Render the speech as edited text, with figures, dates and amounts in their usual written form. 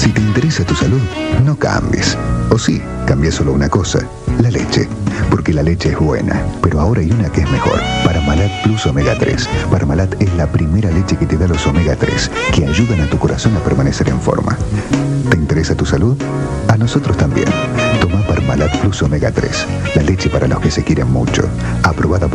Si te interesa tu salud, no cambies. O sí, cambia solo una cosa, la leche. Porque la leche es buena, pero ahora hay una que es mejor. Parmalat Plus Omega 3. Parmalat es la primera leche que te da los Omega 3, que ayudan a tu corazón a permanecer en forma. ¿Te interesa tu salud? A nosotros también. Toma Parmalat Plus Omega 3, la leche para los que se quieren mucho. Aprobada por